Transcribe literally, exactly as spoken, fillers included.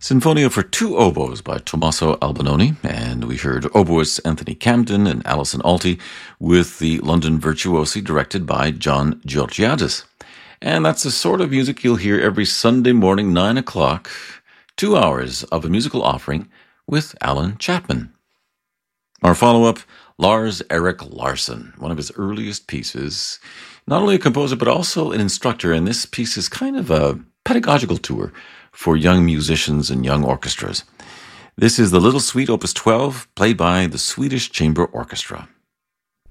Sinfonia for Two Oboes by Tommaso Albinoni, and we heard oboist Anthony Camden and Alison Alty with the London Virtuosi directed by John Georgiadis. And that's the sort of music you'll hear every Sunday morning, nine o'clock, two hours of a musical offering with Alan Chapman. Our follow-up, Lars Erik Larsson, one of his earliest pieces. Not only a composer, but also an instructor, and this piece is kind of a pedagogical tour for young musicians and young orchestras. This is the Little Suite, Opus twelve, played by the Swedish Chamber Orchestra.